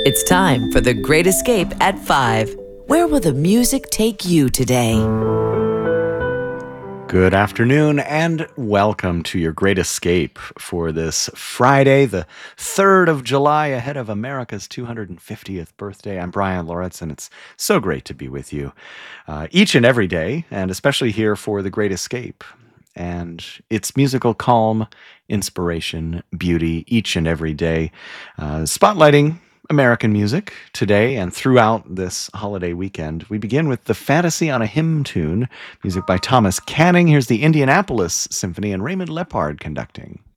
It's time for The Great Escape at 5. Where will the music take you today? Good afternoon and welcome to your Great Escape for this Friday, the 3rd of July, ahead of America's 250th birthday. I'm Brian Loritz, and it's so great to be with you each and every day, and especially here for the Great Escape. And it's musical calm, inspiration, beauty each and every day, spotlighting American music today and throughout this holiday weekend. We begin with The Fantasy on a Hymn Tune, music by Thomas Canning. Here's the Indianapolis Symphony and Raymond Lepard conducting.